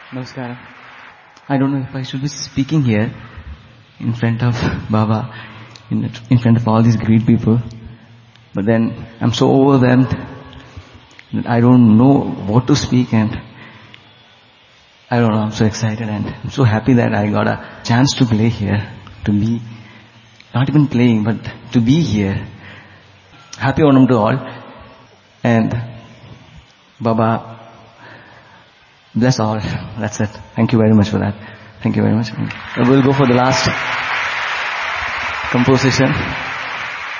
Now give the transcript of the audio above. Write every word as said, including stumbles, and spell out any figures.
Namaskaram. I don't know if I should be speaking here in front of Baba, in, in front of all these great people. But then I'm so overwhelmed that I don't know what to speak, and I don't know, I'm so excited and I'm so happy that I got a chance to play here, to be, not even playing, but to be here. Happy Onam to all. And Baba, bless all. That's it. Thank you very much for that. Thank you very much. We'll go for the last composition.